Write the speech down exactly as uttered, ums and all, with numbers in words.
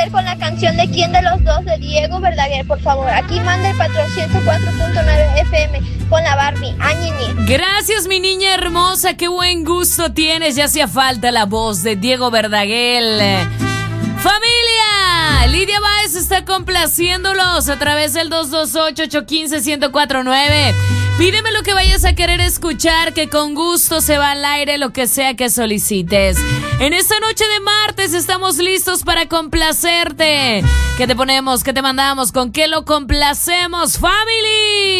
complacer con la canción de ¿Quién de los dos? De Diego Verdaguer, por favor. Aquí manda el patrón ciento cuatro punto nueve F M con la Barbie. Añiñi. Gracias, mi niña hermosa. Qué buen gusto tienes. Ya hacía falta la voz de Diego Verdaguer. ¡Familia! Lidia Báez está complaciéndolos a través del dos dos ocho, ocho uno cinco, uno cero cuatro nueve. Pídeme lo que vayas a querer escuchar, que con gusto se va al aire lo que sea que solicites. En esta noche de martes estamos listos para complacerte. ¿Qué te ponemos? ¿Qué te mandamos? ¿Con qué lo complacemos, family?